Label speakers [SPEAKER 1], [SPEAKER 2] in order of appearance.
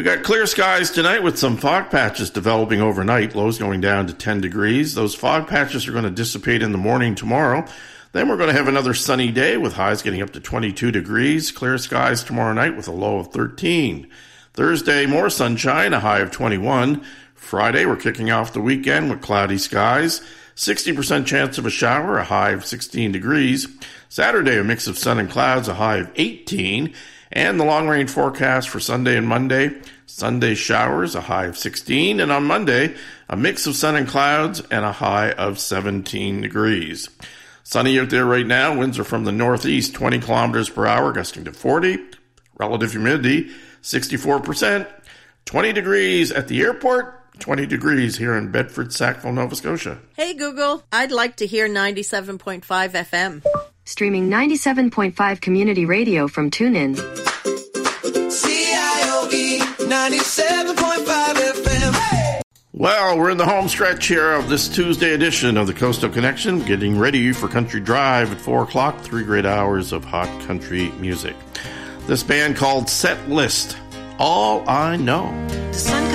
[SPEAKER 1] We got clear skies tonight with some fog patches developing overnight, lows going down to 10 degrees. Those fog patches are going to dissipate in the morning tomorrow. Then we're going to have another sunny day with highs getting up to 22 degrees. Clear skies tomorrow night with a low of 13. Thursday, more sunshine, a high of 21. Friday, we're kicking off the weekend with cloudy skies. 60% chance of a shower, a high of 16 degrees. Saturday, a mix of sun and clouds, a high of 18. And the long-range forecast for Sunday and Monday, Sunday showers, a high of 16. And on Monday, a mix of sun and clouds and a high of 17 degrees. Sunny out there right now. Winds are from the northeast, 20 kilometers per hour, gusting to 40. Relative humidity, 64%. 20 degrees at the airport. 20 degrees here in Bedford, Sackville, Nova Scotia.
[SPEAKER 2] Hey, Google, I'd like to hear 97.5 FM.
[SPEAKER 3] Streaming 97.5 community radio from TuneIn.
[SPEAKER 4] CIOE 97.5 FM. Hey!
[SPEAKER 1] Well, we're in the home stretch here of this Tuesday edition of the Coastal Connection, getting ready for Country Drive at 4 o'clock, 3 great hours of hot country music. This band called Set List, All I Know.